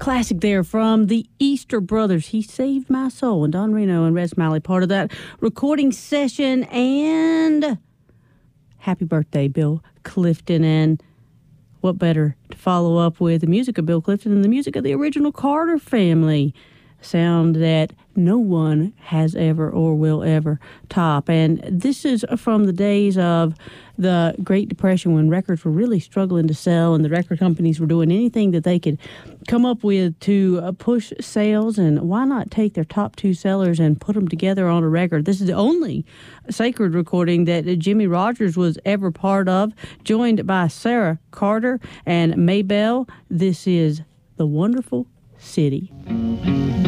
Classic there from the Easter Brothers. He Saved My Soul. And Don Reno and Red Smiley, part of that recording session. And happy birthday, Bill Clifton. And what better to follow up with the music of Bill Clifton than the music of the original Carter Family? Sound that no one has ever or will ever top. And this is from the days of the Great Depression when records were really struggling to sell and the record companies were doing anything that they could come up with to push sales. And why not take their top two sellers and put them together on a record? This is the only sacred recording that Jimmie Rodgers was ever part of, joined by Sarah Carter and Maybelle. This is The Wonderful City.